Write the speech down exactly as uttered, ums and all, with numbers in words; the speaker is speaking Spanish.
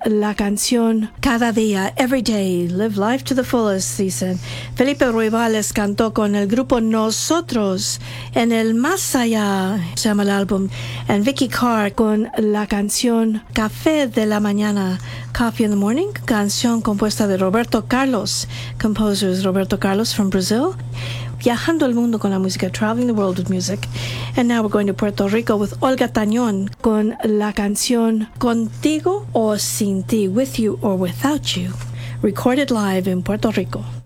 la canción Cada Día, Every Day, Live Life to the Fullest, dicen. Felipe Ruibales cantó con el grupo Nosotros en el Más Allá, se llama el álbum. And Vicky Carr con la canción Café de la Mañana, Coffee in the Morning, canción compuesta de Roberto Carlos. Composer is Roberto Carlos from Brazil. Viajando el mundo con la música, traveling the world with music. And now we're going to Puerto Rico with Olga Tañón con la canción Contigo o Sin Ti, With You or Without You, recorded live in Puerto Rico.